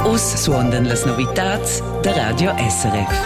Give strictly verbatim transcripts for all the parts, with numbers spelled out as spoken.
Us suondan las novitats der Radio S R F.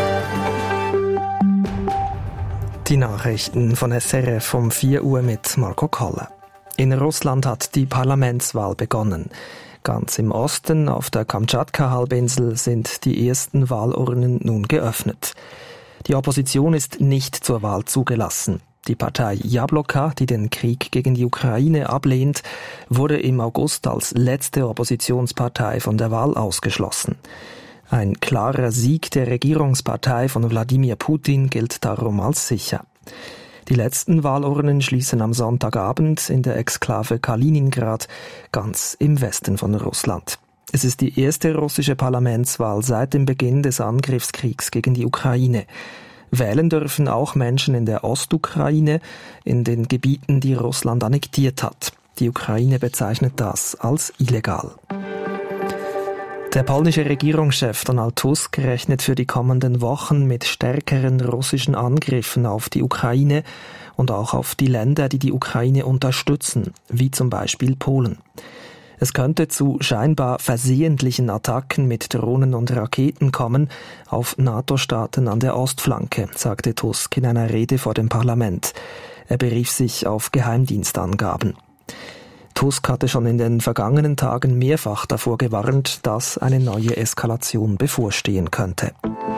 Die Nachrichten von S R F um vier Uhr mit Marco Koller. In Russland hat die Parlamentswahl begonnen. Ganz im Osten, auf der Kamtschatka-Halbinsel, sind die ersten Wahlurnen nun geöffnet. Die Opposition ist nicht zur Wahl zugelassen. Die Partei Jabloka, die den Krieg gegen die Ukraine ablehnt, wurde im August als letzte Oppositionspartei von der Wahl ausgeschlossen. Ein klarer Sieg der Regierungspartei von Wladimir Putin gilt darum als sicher. Die letzten Wahlurnen schließen am Sonntagabend in der Exklave Kaliningrad, ganz im Westen von Russland. Es ist die erste russische Parlamentswahl seit dem Beginn des Angriffskriegs gegen die Ukraine. Wählen dürfen auch Menschen in der Ostukraine, in den Gebieten, die Russland annektiert hat. Die Ukraine bezeichnet das als illegal. Der polnische Regierungschef Donald Tusk rechnet für die kommenden Wochen mit stärkeren russischen Angriffen auf die Ukraine und auch auf die Länder, die die Ukraine unterstützen, wie zum Beispiel Polen. Es könnte zu scheinbar versehentlichen Attacken mit Drohnen und Raketen kommen auf NATO-Staaten an der Ostflanke, sagte Tusk in einer Rede vor dem Parlament. Er berief sich auf Geheimdienstangaben. Tusk hatte schon in den vergangenen Tagen mehrfach davor gewarnt, dass eine neue Eskalation bevorstehen könnte.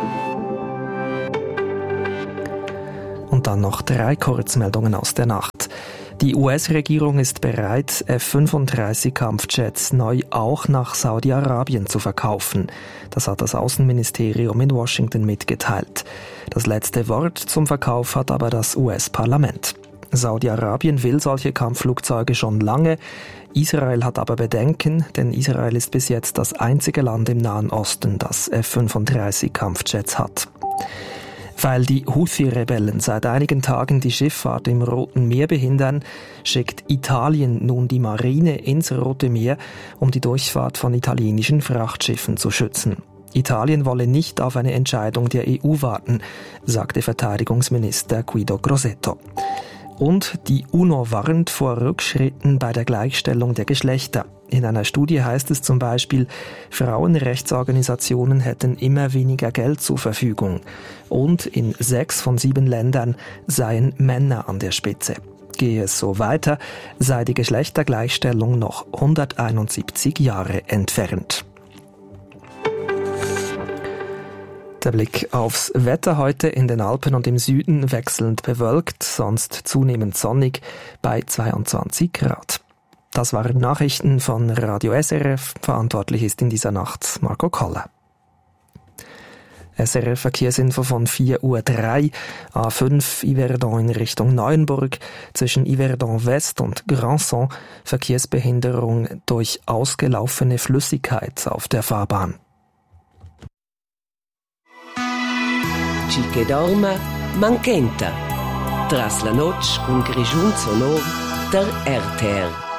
Und dann noch drei Kurzmeldungen aus der Nacht. Die U S-Regierung ist bereit, F fünfunddreißig Kampfjets neu auch nach Saudi-Arabien zu verkaufen. Das hat das Außenministerium in Washington mitgeteilt. Das letzte Wort zum Verkauf hat aber das U S-Parlament. Saudi-Arabien will solche Kampfflugzeuge schon lange. Israel hat aber Bedenken, denn Israel ist bis jetzt das einzige Land im Nahen Osten, das F fünfunddreißig Kampfjets hat. Weil die Houthi-Rebellen seit einigen Tagen die Schifffahrt im Roten Meer behindern, schickt Italien nun die Marine ins Rote Meer, um die Durchfahrt von italienischen Frachtschiffen zu schützen. Italien wolle nicht auf eine Entscheidung der E U warten, sagte Verteidigungsminister Guido Crosetto. Und die UNO warnt vor Rückschritten bei der Gleichstellung der Geschlechter. In einer Studie heißt es zum Beispiel, Frauenrechtsorganisationen hätten immer weniger Geld zur Verfügung. Und in sechs von sieben Ländern seien Männer an der Spitze. Gehe es so weiter, sei die Geschlechtergleichstellung noch hunderteinundsiebzig Jahre entfernt. Der Blick aufs Wetter heute: in den Alpen und im Süden wechselnd bewölkt, sonst zunehmend sonnig bei zweiundzwanzig Grad. Das waren Nachrichten von Radio S R F. Verantwortlich ist in dieser Nacht Marco Koller. S R F Verkehrsinfo von vier Uhr drei, A fünf Yverdon in Richtung Neuenburg, zwischen Yverdon West und Grandson Verkehrsbehinderung durch ausgelaufene Flüssigkeit auf der Fahrbahn. Chi che dorma, manchenta. Tras la noche, un grigiun sonor der R T R.